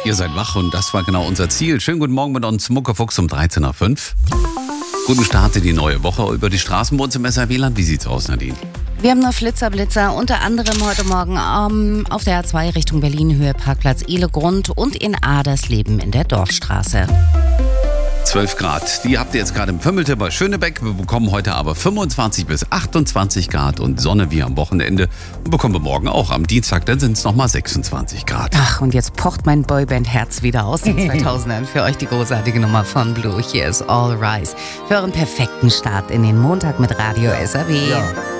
Ihr seid wach und das war genau unser Ziel. Schönen guten Morgen mit uns, Muckefuchs um 13.05 Uhr. Guten Start in die neue Woche über die Straßen bei uns im SRW-Land. Wie sieht's aus, Nadine? Wir haben noch Blitzer, unter anderem heute Morgen auf der A2 Richtung Berlin, Höhe Parkplatz Ehlegrund und in Adersleben in der Dorfstraße. 12 Grad, die habt ihr jetzt gerade im Vömmelte bei Schönebeck. Wir bekommen heute aber 25 bis 28 Grad und Sonne wie am Wochenende. Und bekommen wir morgen auch am Dienstag, dann sind es nochmal 26 Grad. Ach, und jetzt pocht mein Boyband-Herz wieder aus den 2000ern. Für euch die großartige Nummer von Blue. Hier ist All Rise. Für euren perfekten Start in den Montag mit Radio SRW. Ja.